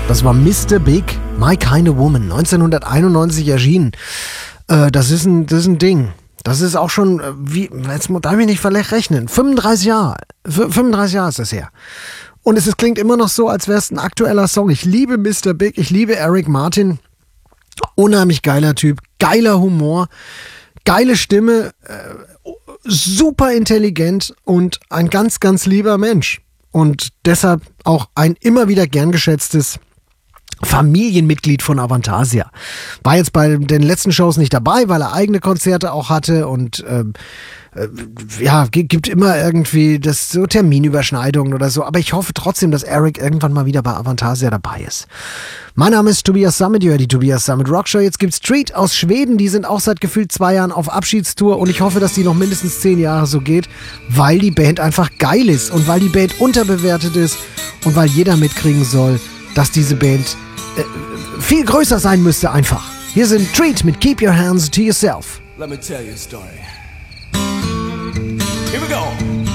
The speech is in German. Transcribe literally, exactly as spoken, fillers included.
Das war Mister Big, My Kind of Woman, neunzehnhunderteinundneunzig erschienen. Äh, das ist ein, das ist ein Ding. Das ist auch schon, wie, jetzt darf ich nicht verrechnen, fünfunddreißig Jahre. fünfunddreißig Jahre ist das her. Und es ist, klingt immer noch so, als wäre es ein aktueller Song. Ich liebe Mister Big, ich liebe Eric Martin. Unheimlich geiler Typ, geiler Humor, geile Stimme, äh, super intelligent und ein ganz, ganz lieber Mensch. Und deshalb auch ein immer wieder gern geschätztes Familienmitglied von Avantasia. War jetzt bei den letzten Shows nicht dabei, weil er eigene Konzerte auch hatte und ähm, äh, ja, gibt immer irgendwie das so Terminüberschneidungen oder so. Aber ich hoffe trotzdem, dass Eric irgendwann mal wieder bei Avantasia dabei ist. Mein Name ist Tobias Sammet, ihr hört die Tobias Sammet Rockshow. Jetzt gibt's Street aus Schweden, die sind auch seit gefühlt zwei Jahren auf Abschiedstour und ich hoffe, dass die noch mindestens zehn Jahre so geht, weil die Band einfach geil ist und weil die Band unterbewertet ist und weil jeder mitkriegen soll, dass diese Band äh, viel größer sein müsste einfach. Hier sind Treat mit Keep Your Hands to Yourself. Let me tell you a story. Here we go.